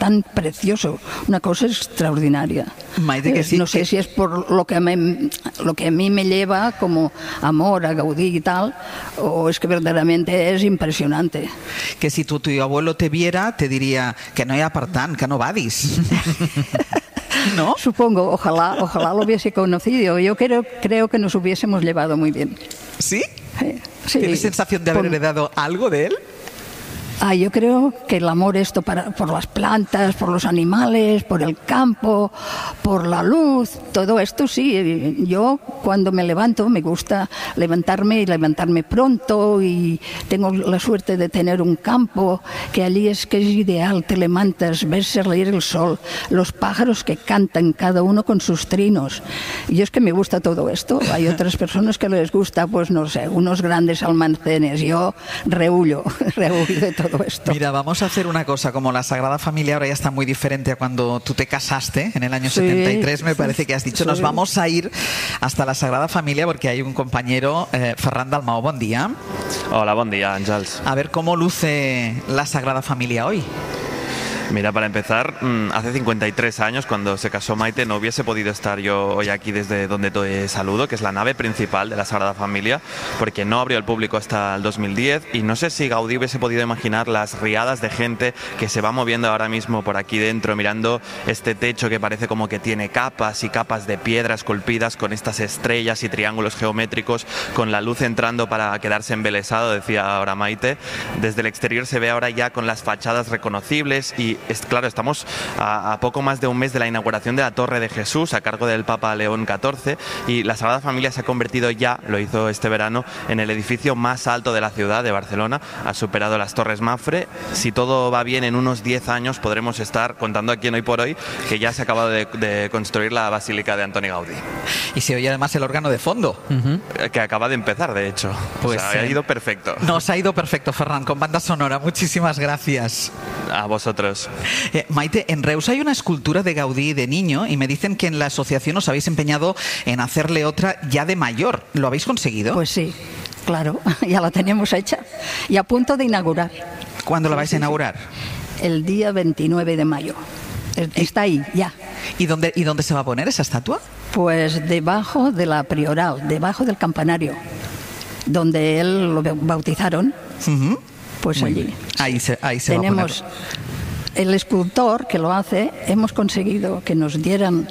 tan precioso, una cosa extraordinaria. Maite, que sí, no sé si es por lo que a mí me lleva como amor a Gaudí y tal, o es que verdaderamente es impresionante. Que si tu abuelo te viera, te diría que no hi ha per tant, que no vadis. ¿No? Supongo, ojalá lo hubiese conocido. Yo creo que nos hubiésemos llevado muy bien. ¿Sí? Sí. ¿Tienes sensación de haber heredado algo de él? Yo creo que el amor por las plantas, por los animales, por el campo, por la luz, todo esto sí. Yo cuando me levanto me gusta levantarme pronto, y tengo la suerte de tener un campo que allí es ideal. Te levantas, ves salir el sol, los pájaros que cantan, cada uno con sus trinos. Y yo es que me gusta todo esto. Hay otras personas que les gusta, pues no sé, unos grandes almacenes. Yo rehuyo de todo esto. Mira, vamos a hacer una cosa, como la Sagrada Familia ahora ya está muy diferente a cuando tú te casaste en el año 73, me parece que has dicho, nos vamos a ir hasta la Sagrada Familia porque hay un compañero, Ferran Dalmau, buen día. Hola, buen día, Àngels. A ver, ¿cómo luce la Sagrada Familia hoy? Mira, para empezar, hace 53 años, cuando se casó Maite, no hubiese podido estar yo hoy aquí desde donde te saludo, que es la nave principal de la Sagrada Familia, porque no abrió al público hasta el 2010, y no sé si Gaudí hubiese podido imaginar las riadas de gente que se va moviendo ahora mismo por aquí dentro, mirando este techo que parece como que tiene capas y capas de piedra esculpidas con estas estrellas y triángulos geométricos, con la luz entrando para quedarse embelesado, decía ahora Maite. Desde el exterior se ve ahora ya con las fachadas reconocibles y claro, estamos a poco más de un mes de la inauguración de la Torre de Jesús a cargo del Papa León XIV, y la Sagrada Familia se ha convertido ya, lo hizo este verano, en el edificio más alto de la ciudad de Barcelona. Ha superado las Torres Mafre. Si todo va bien, en unos 10 años podremos estar contando aquí en Hoy por Hoy que ya se ha acabado de construir la Basílica de Antoni Gaudí. Y se oye además el órgano de fondo. Que acaba de empezar, de hecho. Pues ha ido perfecto. Nos ha ido perfecto, Ferran, con banda sonora. Muchísimas gracias. A vosotros. Maite, en Reus hay una escultura de Gaudí de niño y me dicen que en la asociación os habéis empeñado en hacerle otra ya de mayor. ¿Lo habéis conseguido? Pues sí, claro, ya la tenemos hecha y a punto de inaugurar. ¿Cuándo la vais a inaugurar? El día 29 de mayo. Está ahí, ya. ¿Y dónde se va a poner esa estatua? Pues debajo de la Prioral, debajo del campanario, donde él lo bautizaron. Pues muy allí. Bien. Ahí se tenemos va a poner. El escultor que lo hace, hemos conseguido que nos dieran,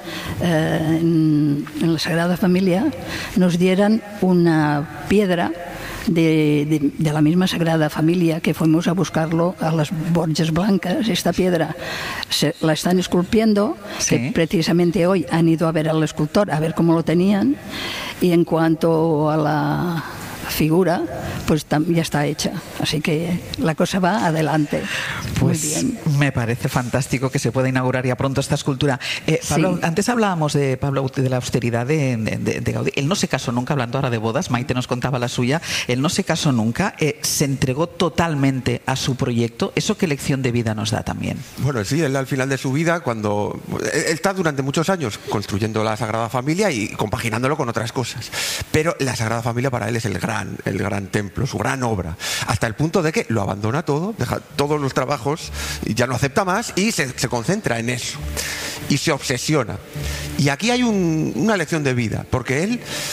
en la Sagrada Familia, nos dieran una piedra de la misma Sagrada Familia, que fuimos a buscarlo a las Borges Blancas. Esta piedra la están esculpiendo, sí. Que precisamente hoy han ido a ver al escultor, a ver cómo lo tenían, y en cuanto a la figura, pues ya está hecha, así que la cosa va adelante. Pues muy bien. Me parece fantástico que se pueda inaugurar ya pronto esta escultura. Pablo, sí. Antes hablábamos de Pablo, de la austeridad de Gaudí. Él no se casó nunca, hablando ahora de bodas, Maite nos contaba la suya. Él no se casó nunca, se entregó totalmente a su proyecto. ¿Eso qué lección de vida nos da también? Bueno, sí, él al final de su vida, cuando él está durante muchos años construyendo la Sagrada Familia y compaginándolo con otras cosas, pero la Sagrada Familia para él es el gran templo, su gran obra, hasta el punto de que lo abandona todo, deja todos los trabajos y ya no acepta más y se concentra en eso y se obsesiona. Y aquí hay una lección de vida, porque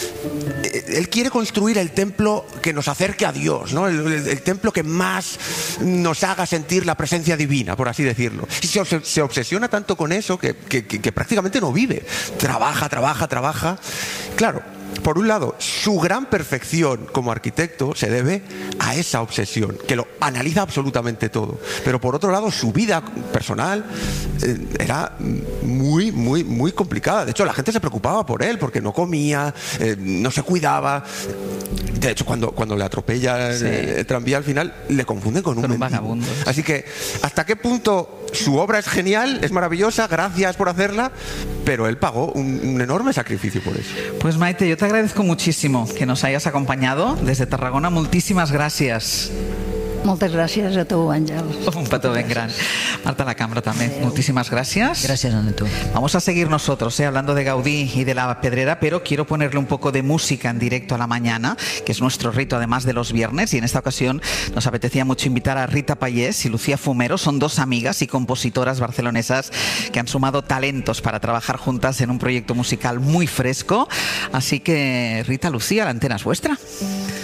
él quiere construir el templo que nos acerque a Dios, ¿no? El templo que más nos haga sentir la presencia divina, por así decirlo. Y se obsesiona tanto con eso que prácticamente no vive. Trabaja. Claro, por un lado, su gran perfección como arquitecto se debe a esa obsesión, que lo analiza absolutamente todo. Pero por otro lado, su vida personal era muy, muy, muy complicada. De hecho, la gente se preocupaba por él, porque no comía, no se cuidaba. De hecho, cuando le atropella el tranvía al final, le confunden con un vagabundo. Así que, ¿hasta qué punto su obra es genial, es maravillosa, gracias por hacerla, pero él pagó un enorme sacrificio por eso? Pues Maite, yo te agradezco muchísimo que nos hayas acompañado desde Tarragona. Muchísimas gracias. Moltes gràcies a tu, Àngel. Un petó ben gran. Marta La Cambra también, muchísimas gracias. Gracias, Aneto. Vamos a seguir nosotros hablando de Gaudí y de la Pedrera, pero quiero ponerle un poco de música en directo a la mañana, que es nuestro rito además de los viernes, y en esta ocasión nos apetecía mucho invitar a Rita Payés y Lucía Fumero. Son dos amigas y compositoras barcelonesas que han sumado talentos para trabajar juntas en un proyecto musical muy fresco. Así que, Rita, Lucía, la antena es vuestra.